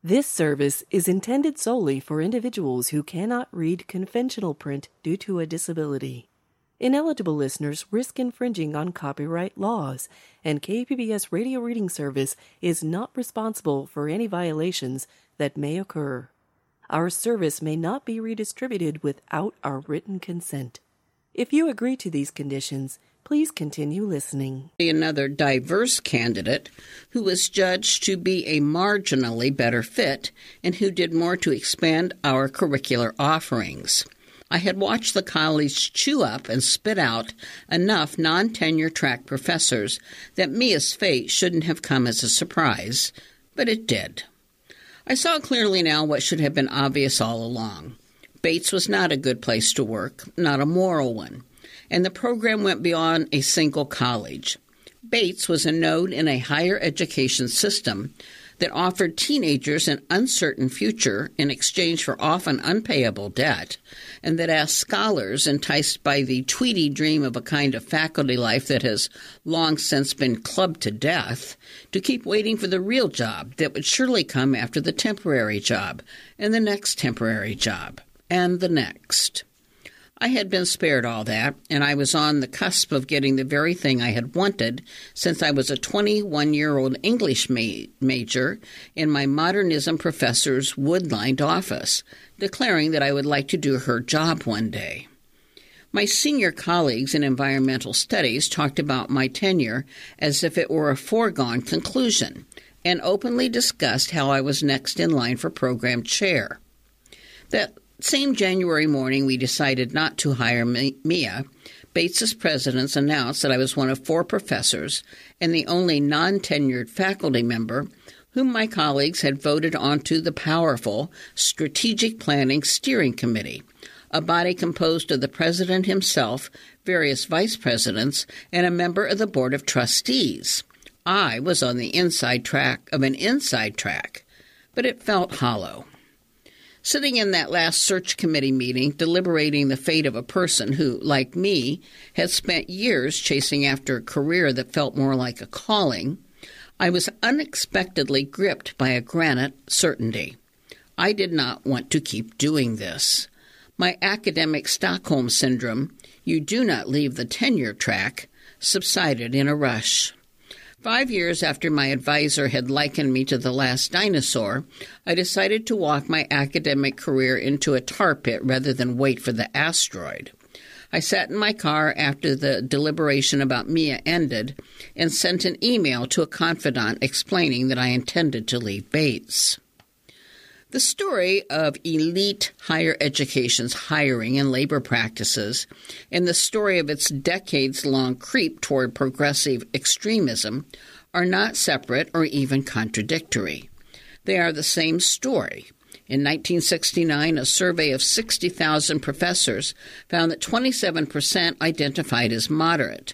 This service is intended solely for individuals who cannot read conventional print due to a disability. Ineligible listeners risk infringing on copyright laws, and KPBS Radio Reading Service is not responsible for any violations that may occur. Our service may not be redistributed without our written consent. If you agree to these conditions, please continue listening. Another diverse candidate who was judged to be a marginally better fit and who did more to expand our curricular offerings. I had watched the college chew up and spit out enough non-tenure track professors that Mia's fate shouldn't have come as a surprise, but it did. I saw clearly now what should have been obvious all along. Bates was not a good place to work, not a moral one, and the program went beyond a single college. Bates was a node in a higher education system that offered teenagers an uncertain future in exchange for often unpayable debt, and that asked scholars enticed by the Tweety dream of a kind of faculty life that has long since been clubbed to death to keep waiting for the real job that would surely come after the temporary job, and the next temporary job, and the next. I had been spared all that, and I was on the cusp of getting the very thing I had wanted since I was a 21-year-old English major in my modernism professor's wood-lined office, declaring that I would like to do her job one day. My senior colleagues in environmental studies talked about my tenure as if it were a foregone conclusion, and openly discussed how I was next in line for program chair. That same January morning, we decided not to hire Mia. Bates's presidents announced that I was one of 4 professors and the only non-tenured faculty member whom my colleagues had voted onto the powerful Strategic Planning Steering Committee, a body composed of the president himself, various vice presidents, and a member of the board of trustees. I was on the inside track of an inside track, but it felt hollow. Sitting in that last search committee meeting, deliberating the fate of a person who, like me, had spent years chasing after a career that felt more like a calling, I was unexpectedly gripped by a granite certainty. I did not want to keep doing this. My academic Stockholm syndrome, you do not leave the tenure track, subsided in a rush. 5 years after my advisor had likened me to the last dinosaur, I decided to walk my academic career into a tar pit rather than wait for the asteroid. I sat in my car after the deliberation about Mia ended and sent an email to a confidant explaining that I intended to leave Bates. The story of elite higher education's hiring and labor practices and the story of its decades-long creep toward progressive extremism are not separate or even contradictory. They are the same story. In 1969, a survey of 60,000 professors found that 27% identified as moderate,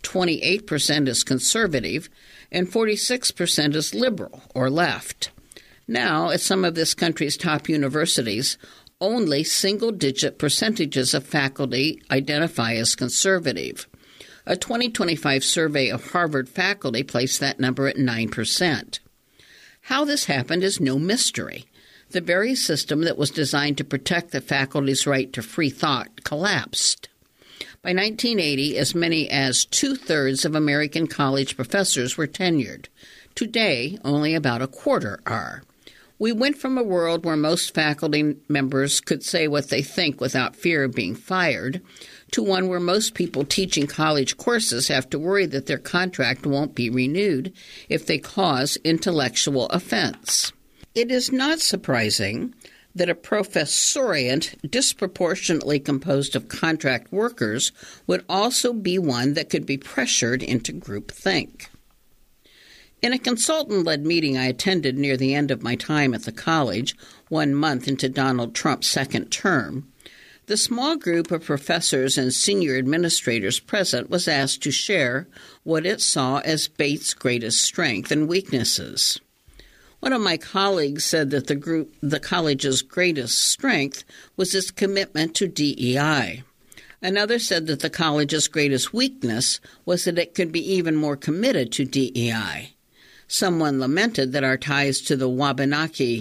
28% as conservative, and 46% as liberal or left. Now, at some of this country's top universities, only single-digit percentages of faculty identify as conservative. A 2025 survey of Harvard faculty placed that number at 9%. How this happened is no mystery. The very system that was designed to protect the faculty's right to free thought collapsed. By 1980, as many as 2/3 of American college professors were tenured. Today, only about a quarter are. We went from a world where most faculty members could say what they think without fear of being fired to one where most people teaching college courses have to worry that their contract won't be renewed if they cause intellectual offense. It is not surprising that a professoriate disproportionately composed of contract workers would also be one that could be pressured into groupthink. In a consultant-led meeting I attended near the end of my time at the college, 1 month into Donald Trump's second term, the small group of professors and senior administrators present was asked to share what it saw as Bates' greatest strength and weaknesses. One of my colleagues said that the college's greatest strength was its commitment to DEI. Another said that the college's greatest weakness was that it could be even more committed to DEI. Someone lamented that our ties to the Wabanaki